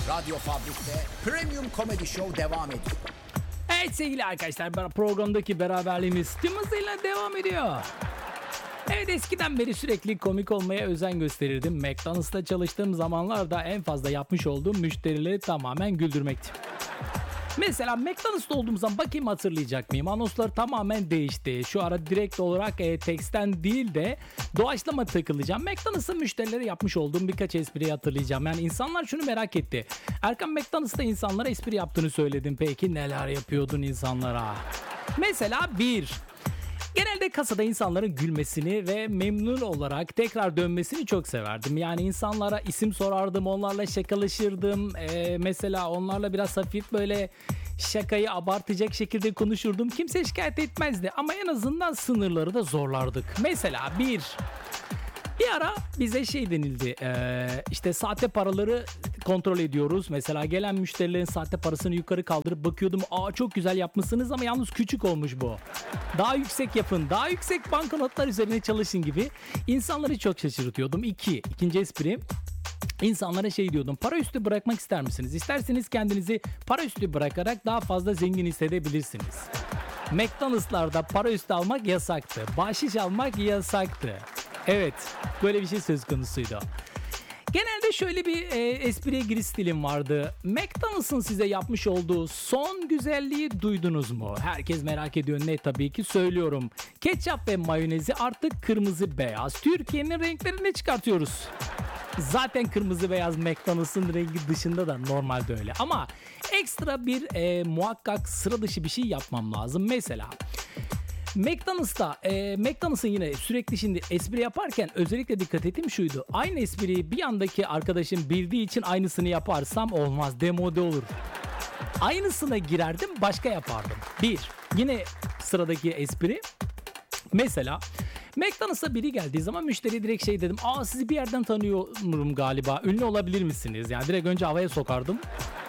Radyo Fabrik'te Premium Comedy Show devam ediyor. Evet sevgili arkadaşlar, programdaki beraberliğimiz tüm hızıyla devam ediyor. Evet, eskiden beri sürekli komik olmaya özen gösterirdim. McDonald's'ta çalıştığım zamanlarda en fazla yapmış olduğum müşterileri tamamen güldürmekti. Mesela McDonald's'ta olduğum zaman bakayım hatırlayacak mıyım? Anonslar tamamen değişti. Şu ara direkt olarak teksten değil de doğaçlama takılacağım. McDonald's'ın müşterilere yapmış olduğum birkaç espriyi hatırlayacağım. Yani insanlar şunu merak etti. Erkan, McDonald's'ta insanlara espri yaptığını söyledin. Peki neler yapıyordun insanlara? Mesela 1. Genelde kasada insanların gülmesini ve memnun olarak tekrar dönmesini çok severdim. Yani insanlara isim sorardım, onlarla şakalaşırdım. Mesela onlarla biraz hafif böyle şakayı abartacak şekilde konuşurdum. Kimse şikayet etmezdi ama en azından sınırları da zorlardık. Mesela bir ara bize şey denildi, işte sahte paraları kontrol ediyoruz. Mesela gelen müşterilerin sahte parasını yukarı kaldırıp bakıyordum. Çok güzel yapmışsınız ama yalnız küçük olmuş bu. Daha yüksek yapın, daha yüksek banknotlar üzerine çalışın gibi. İnsanları çok şaşırtıyordum. İkinci espri. İnsanlara şey diyordum: para üstü bırakmak ister misiniz? İsterseniz kendinizi para üstü bırakarak daha fazla zengin hissedebilirsiniz. McDonald's'larda para üstü almak yasaktı. Bahşiş almak yasaktı. Evet, böyle bir şey söz konusuydu. Genelde şöyle bir espriye giriş stilim vardı. McDonald's'ın size yapmış olduğu son güzelliği duydunuz mu? Herkes merak ediyor. Ne, tabii ki söylüyorum. Ketçap ve mayonezi artık kırmızı beyaz. Türkiye'nin renklerini çıkartıyoruz. Zaten kırmızı beyaz McDonald's'ın rengi dışında da normalde öyle. Ama ekstra bir muhakkak sıra dışı bir şey yapmam lazım. Mesela McDonald's'ın yine sürekli şimdi espri yaparken özellikle dikkat ettiğim şuydu. Aynı espriyi bir yandaki arkadaşım bildiği için aynısını yaparsam olmaz, demode olur. Aynısına girerdim, başka yapardım. Yine sıradaki espri. Mesela McDonald's'a biri geldiği zaman müşteriye direkt şey dedim: sizi bir yerden tanıyorum galiba, ünlü olabilir misiniz? Yani direkt önce havaya sokardım.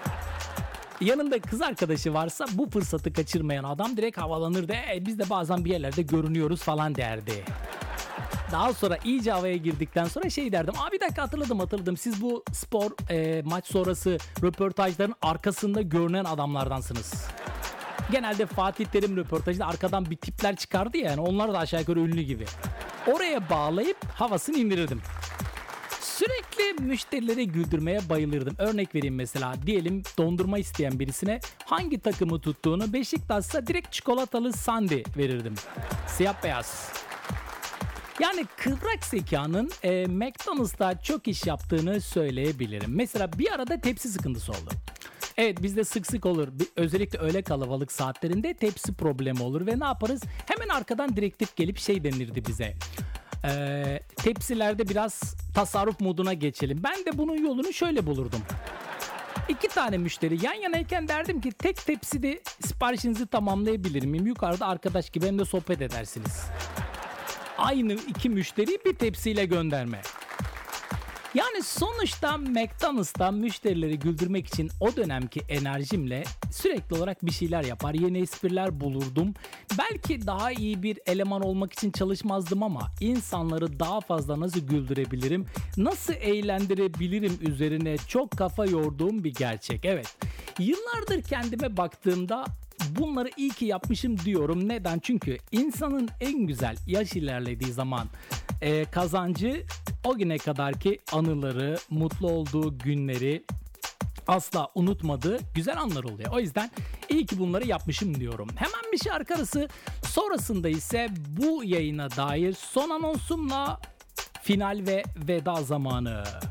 Yanında kız arkadaşı varsa bu fırsatı kaçırmayan adam direkt havalanırdı. Biz de bazen bir yerlerde görünüyoruz falan derdi. Daha sonra iyice havaya girdikten sonra şey derdim: bir dakika, hatırladım. Siz bu spor maç sonrası röportajların arkasında görünen adamlardansınız. Genelde Fatih Terim röportajında arkadan bir tipler çıkardı ya, yani onlar da aşağı yukarı ünlü gibi. Oraya bağlayıp havasını indirirdim. Sürekli müşterileri güldürmeye bayılırdım. Örnek vereyim, mesela diyelim dondurma isteyen birisine hangi takımı tuttuğunu, Beşiktaş'sa direkt çikolatalı sandi verirdim. Siyah beyaz. Yani kıvrak zekanın McDonald's'ta çok iş yaptığını söyleyebilirim. Mesela bir arada tepsi sıkıntısı oldu. Evet, bizde sık olur. Özellikle öğle kalabalık saatlerinde tepsi problemi olur ve ne yaparız? Hemen arkadan direktif gelip şey denirdi bize: tepsilerde biraz tasarruf moduna geçelim. Ben de bunun yolunu şöyle bulurdum. 2 tane müşteri yan yanayken derdim ki tek tepside siparişinizi tamamlayabilir miyim? Yukarıda arkadaş gibi hem de sohbet edersiniz. Aynı 2 müşteriyi bir tepsiyle gönderme. Yani sonuçta McDonald's'tan müşterileri güldürmek için o dönemki enerjimle sürekli olarak bir şeyler yapar, yeni espriler bulurdum. Belki daha iyi bir eleman olmak için çalışmazdım ama insanları daha fazla nasıl güldürebilirim, nasıl eğlendirebilirim üzerine çok kafa yorduğum bir gerçek. Evet, yıllardır kendime baktığımda bunları iyi ki yapmışım diyorum. Neden? Çünkü insanın en güzel yaş ilerlediği zaman kazancı o güne kadarki anıları, mutlu olduğu günleri asla unutmadığı güzel anlar oluyor. O yüzden iyi ki bunları yapmışım diyorum. Hemen bir şarkı arası, sonrasında ise bu yayına dair son anonsumla final ve veda zamanı.